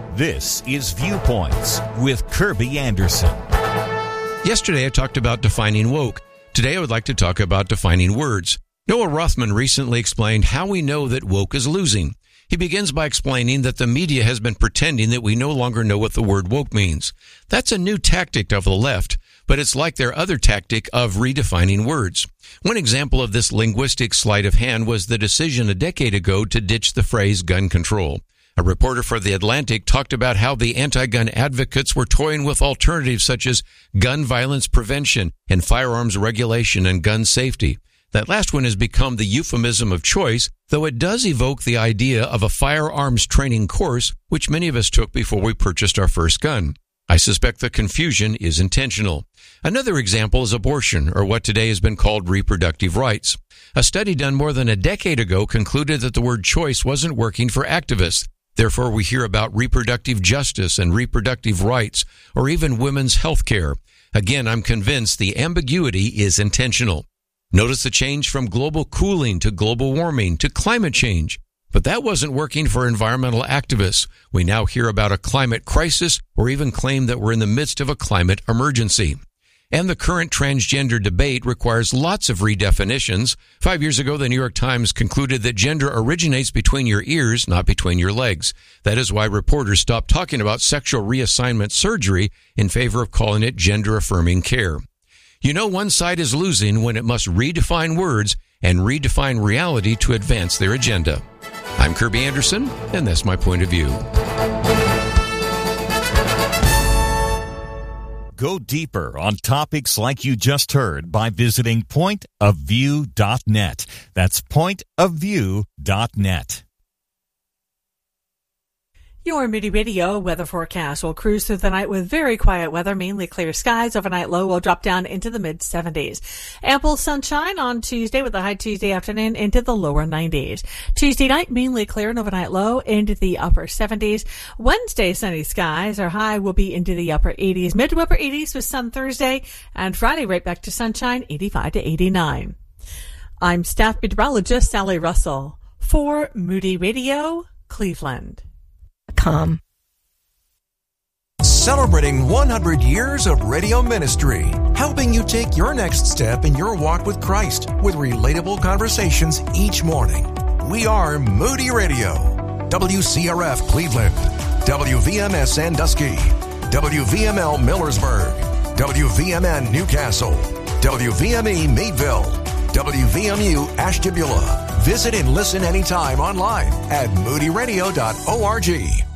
This is Viewpoints with Kirby Anderson. Yesterday, I talked about defining woke. Today, I would like to talk about defining words. Noah Rothman recently explained how we know that woke is losing. He begins by explaining that the media has been pretending that we no longer know what the word woke means. That's a new tactic of the left, but it's like their other tactic of redefining words. One example of this linguistic sleight of hand was the decision a decade ago to ditch the phrase gun control. A reporter for The Atlantic talked about how the anti-gun advocates were toying with alternatives such as gun violence prevention and firearms regulation and gun safety. That last one has become the euphemism of choice, though it does evoke the idea of a firearms training course, which many of us took before we purchased our first gun. I suspect the confusion is intentional. Another example is abortion, or what today has been called reproductive rights. A study done more than a decade ago concluded that the word choice wasn't working for activists. Therefore, we hear about reproductive justice and reproductive rights, or even women's health care. Again, I'm convinced the ambiguity is intentional. Notice the change from global cooling to global warming to climate change. But that wasn't working for environmental activists. We now hear about a climate crisis or even claim that we're in the midst of a climate emergency. And the current transgender debate requires lots of redefinitions. 5 years ago, the New York Times concluded that gender originates between your ears, not between your legs. That is why reporters stopped talking about sexual reassignment surgery in favor of calling it gender-affirming care. You know one side is losing when it must redefine words and redefine reality to advance their agenda. I'm Kirby Anderson, and that's my point of view. Go deeper on topics like you just heard by visiting pointofview.net. That's pointofview.net. Your Moody Radio weather forecast will cruise through the night with very quiet weather, mainly clear skies. Overnight low will drop down into the mid-70s. Ample sunshine on Tuesday with a high Tuesday afternoon into the lower 90s. Tuesday night, mainly clear and overnight low into the upper 70s. Wednesday, sunny skies. Our high will be into the upper 80s, mid to upper 80s with sun Thursday. And Friday, right back to sunshine, 85 to 89. I'm staff meteorologist Sally Russell for Moody Radio, Cleveland. Celebrating 100 years of radio ministry, helping you take your next step in your walk with Christ with relatable conversations each morning. We are Moody Radio, WCRF Cleveland, WVMS Sandusky, WVML Millersburg, WVMN Newcastle, WVME Meadville, WVMU Ashtabula. Visit and listen anytime online at moodyradio.org.